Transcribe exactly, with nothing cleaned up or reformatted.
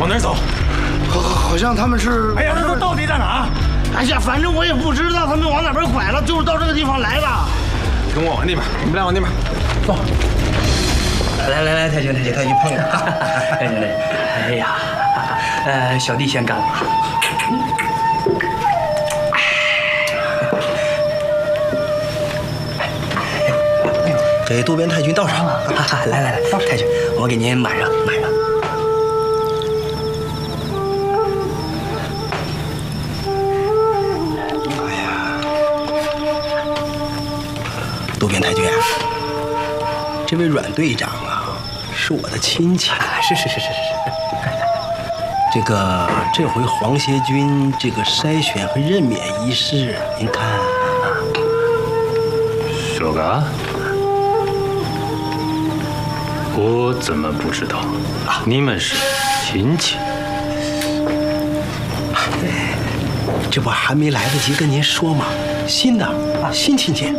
往哪儿走？ 好，好像他们是…… 哎呀，那都到底在哪儿？ 哎呀，反正我也不知道他们往哪边拐了，就是到这个地方来的。 跟我往那边，你们俩往那边走。 来来来，太君太君太君碰一个。太君太君，哎呀，呃，小弟先干了。给渡边太君倒上。来来来，太君，我给您满上满上。哎呀，渡边太君，这位阮队长啊，是我的亲戚。是是是是是是。这个这回黄协军这个筛选和任免一事，您看啊。 说个。 我怎么不知道？你们是亲戚？ 这不还没来得及跟您说吗？新的新亲戚。